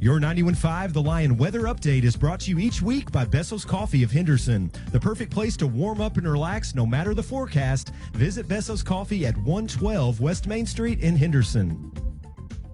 Your 91.5 The Lion weather update is brought to you each week by Besso's Coffee of Henderson. The perfect place to warm up and relax no matter the forecast. Visit Besso's Coffee at 112 West Main Street in Henderson.